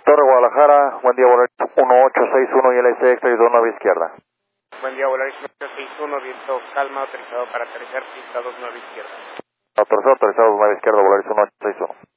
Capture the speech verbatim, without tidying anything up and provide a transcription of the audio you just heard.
Torre Guadalajara, buen día, Volaris uno ocho seis uno y L S X dos nueve izquierda. Buen día, Volaris uno ocho seis uno, viento calma, autorizado para aterrizar, pista dos nueve izquierda. Autorizado, autorizado dos nueve izquierda, Volaris uno ocho seis uno.